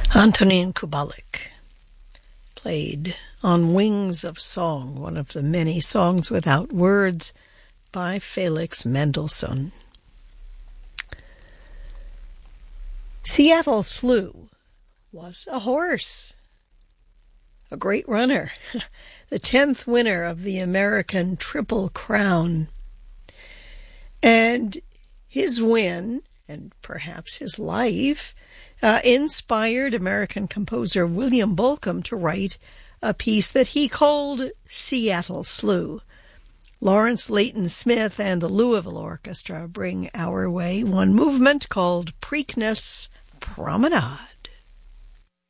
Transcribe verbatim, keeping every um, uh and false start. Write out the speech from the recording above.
Antonin Kubalik played On Wings of Song, one of the many songs without words by Felix Mendelssohn. Seattle Slew was a horse, a great runner, the tenth winner of the American Triple Crown. And his win, and perhaps his life, uh, inspired American composer William Bolcom to write a piece that he called Seattle Slew. Lawrence Leighton Smith and the Louisville Orchestra bring our way one movement called Preakness Promenade.